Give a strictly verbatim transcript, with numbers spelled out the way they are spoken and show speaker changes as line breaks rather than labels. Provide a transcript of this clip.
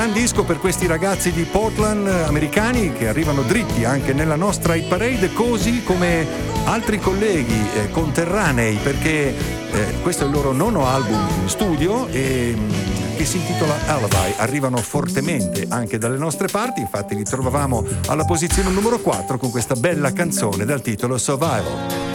gran disco per questi ragazzi di Portland americani che arrivano dritti anche nella nostra hit parade, così come altri colleghi eh, conterranei, perché eh, questo è il loro nono album in studio e che si intitola Alibi. Arrivano fortemente anche dalle nostre parti, infatti li trovavamo alla posizione numero quattro con questa bella canzone dal titolo Survival.